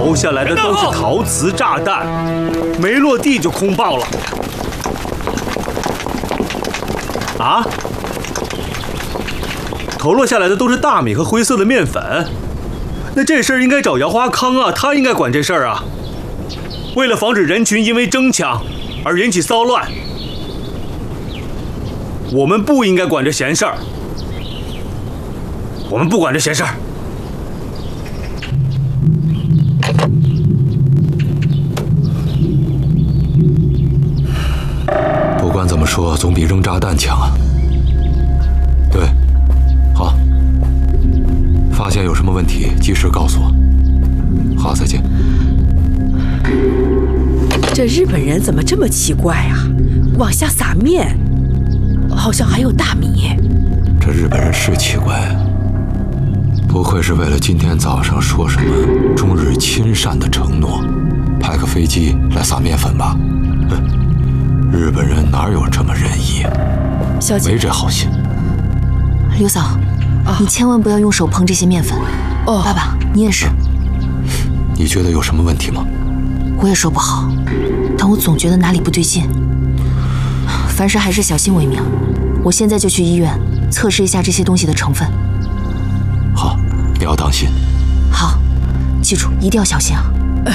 投下来的都是陶瓷炸弹，没落地就空爆了。啊？投落下来的都是大米和灰色的面粉，那这事儿应该找姚华康啊，他应该管这事儿啊。为了防止人群因为争抢而引起骚乱，我们不应该管这闲事儿。我们不管这闲事儿。 不管怎么说，总比扔炸弹强啊。对，好，发现有什么问题，及时告诉我。好，再见。 这日本人怎么这么奇怪啊？往下撒面，好像还有大米。 这日本人是奇怪，不会是为了今天早上说什么中日亲善的承诺，派个飞机来撒面粉吧？日本人哪有这么仁义？ 小姐， 没这好心。 刘嫂，你千万不要用手碰这些面粉。哦，爸爸，你也是。 你觉得有什么问题吗？ 我也说不好，但我总觉得哪里不对劲。凡事还是小心为妙。我现在就去医院测试一下这些东西的成分。 好，你要当心。 好，记住一定要小心啊！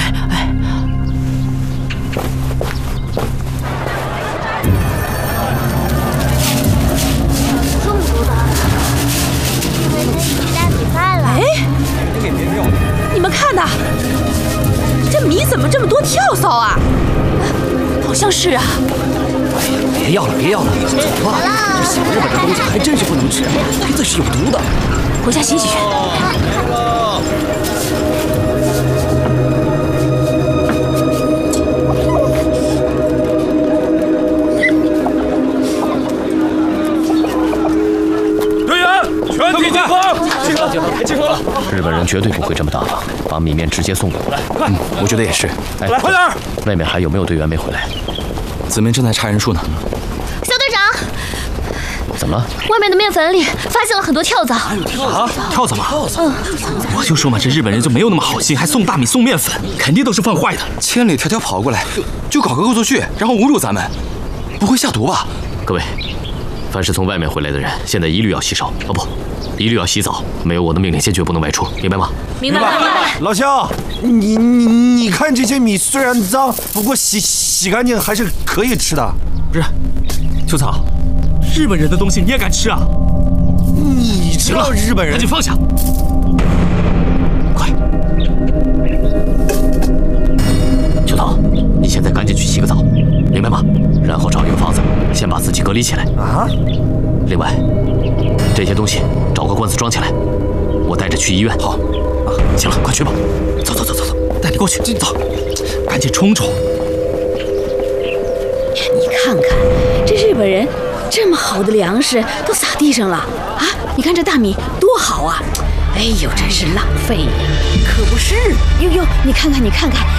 你们看呐，这米怎么这么多跳蚤啊？好像是啊。 别要了，别要了，走吧。这小日本的东西还真是不能吃，鼻子是有毒的。 回家洗洗去。 队员，全体集合！ 集合了！日本人绝对不会这么大方，把米面直接送过来。我觉得也是。哎， 快点！ 外面还有没有队员没回来？ 子明正在查人数呢。 小队长， 怎么了？ 外面的面粉里发现了很多跳蚤。 跳蚤吗？我就说嘛，这日本人就没有那么好心，还送大米送面粉，肯定都是放坏的。千里迢迢跑过来，就搞个恶作剧，然后侮辱咱们，不会下毒吧？ 各位，凡是从外面回来的人，现在一律要洗手。哦不，一律要洗澡。没有我的命令，坚决不能外出，明白吗？ 明白。 老乡，你看这些米虽然脏，不过洗干净还是可以吃的。 不是，秋草，日本人的东西你也敢吃啊？ 你知道日本人？ 赶紧放下！快！ 秋桃，你现在赶紧去洗个澡，明白吗？然后找一个房子，先把自己隔离起来。 啊！ 另外，这些东西找个罐子装起来，我带着去医院。好。行了，快去吧。走， 带你过去。走，赶紧冲！ 你看看，这日本人这么好的粮食都撒地上了啊！你看这大米多好啊！哎呦，真是浪费呀！可不是，哟，你看看，